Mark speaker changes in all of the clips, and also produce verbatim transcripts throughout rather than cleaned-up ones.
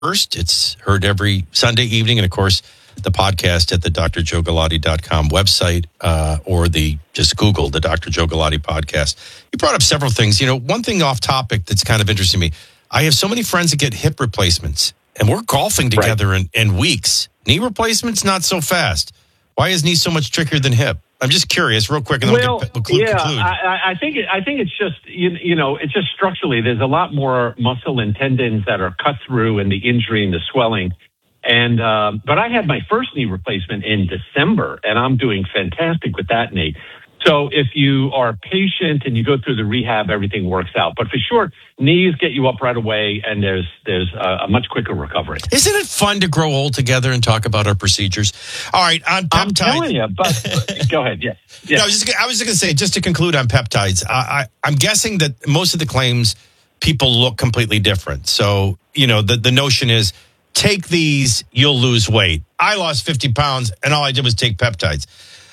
Speaker 1: first. It's heard every Sunday evening. And, of course, the podcast at the D R Joe Galati dot com website uh, or the just Google the Doctor Joe Galati podcast. You brought up several things. You know, one thing off topic that's kind of interesting to me. I have so many friends that get hip replacements, and we're golfing together right. in, in weeks. Knee replacements, not so fast. Why is knee so much trickier than hip? I'm just curious, real quick, and then
Speaker 2: well,
Speaker 1: we'll get, we'll
Speaker 2: yeah,
Speaker 1: conclude.
Speaker 2: I, I think it, I think it's just you, you know it's just structurally. There's a lot more muscle and tendons that are cut through, and the injury and the swelling. And uh, but I had my first knee replacement in December, and I'm doing fantastic with that knee. So if you are patient and you go through the rehab, everything works out. But for sure, knees get you up right away, and there's there's a, a much quicker recovery.
Speaker 1: Isn't it fun to grow old together and talk about our procedures? All right, on peptides.
Speaker 2: I'm telling you, but go ahead. Yes. yes.
Speaker 1: No, I was just, I was just going to say, just to conclude on peptides, I, I, I'm guessing that most of the claims, people look completely different. So, you know, the, the notion is, take these, you'll lose weight. I lost fifty pounds, and all I did was take peptides.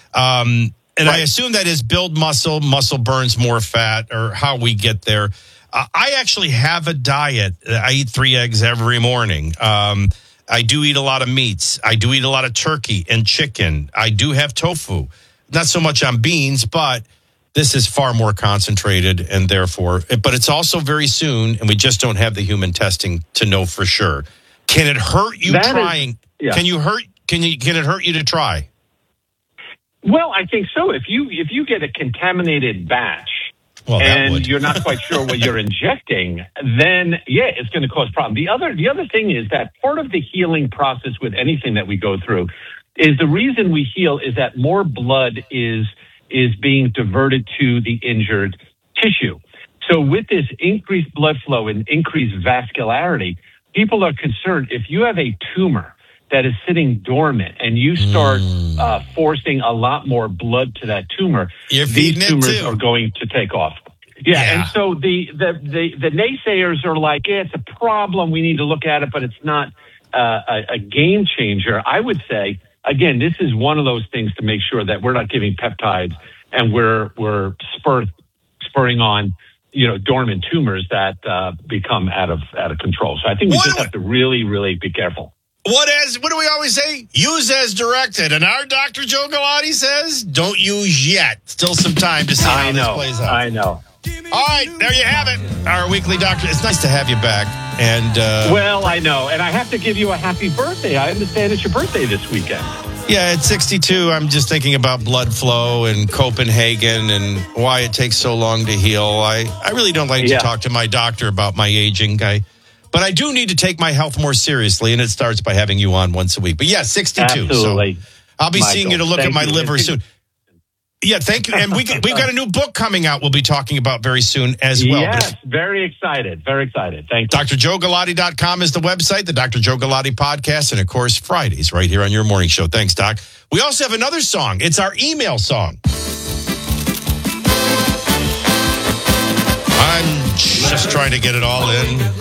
Speaker 1: Um And right. I assume that is build muscle, muscle burns more fat, or how we get there. Uh, I actually have a diet. I eat three eggs every morning. Um, I do eat a lot of meats. I do eat a lot of turkey and chicken. I do have tofu. Not so much on beans, but this is far more concentrated, and therefore, but it's also very soon, and we just don't have the human testing to know for sure. Can it hurt you
Speaker 2: that
Speaker 1: trying?
Speaker 2: Is, yeah.
Speaker 1: Can you hurt? Can you? Can it hurt you to try?
Speaker 2: Well, I think so. If you if you get a contaminated batch
Speaker 1: well,
Speaker 2: and you're not quite sure what you're injecting, then yeah, it's going to cause problems. The other the other thing is that part of the healing process with anything that we go through is the reason we heal is that more blood is is being diverted to the injured tissue. So with this increased blood flow and increased vascularity, people are concerned if you have a tumor that is sitting dormant and you start mm. uh, forcing a lot more blood to that tumor,
Speaker 1: You're
Speaker 2: these tumors
Speaker 1: too.
Speaker 2: are going to take off. Yeah,
Speaker 1: yeah.
Speaker 2: And so the, the, the, the naysayers are like, yeah, it's a problem. We need to look at it, but it's not uh, a, a game changer. I would say, again, this is one of those things to make sure that we're not giving peptides and we're, we're spur, spurring on you know, dormant tumors that uh, become out of out of control. So I think we
Speaker 1: what
Speaker 2: just
Speaker 1: we-
Speaker 2: have to really, really be careful.
Speaker 1: What as what do we always say? Use as directed. And our Doctor Joe Galati says, don't use yet. Still some time to see how
Speaker 2: I know,
Speaker 1: this plays out.
Speaker 2: I know.
Speaker 1: All right, there you have it. Our weekly doctor. It's nice to have you back. And uh,
Speaker 2: well, I know. And I have to give you a happy birthday. I understand it's your birthday this weekend.
Speaker 1: Yeah, at sixty-two, I'm just thinking about blood flow and Copenhagen and why it takes so long to heal. I, I really don't like
Speaker 2: yeah.
Speaker 1: to talk to my doctor about my aging. I, but I do need to take my health more seriously, and it starts by having you on once a week. But yeah, sixty-two.
Speaker 2: Absolutely.
Speaker 1: So I'll be
Speaker 2: Michael,
Speaker 1: seeing you to look at my
Speaker 2: you.
Speaker 1: liver soon. Yeah, thank you. And we, we've got a new book coming out we'll be talking about very soon as well.
Speaker 2: Yes, very excited. Very excited. Thank you.
Speaker 1: D R Joe Galati dot com is the website, the Doctor Joe Galati podcast, and, of course, Fridays right here on your morning show. Thanks, Doc. We also have another song. It's our email song. I'm just trying to get it all in.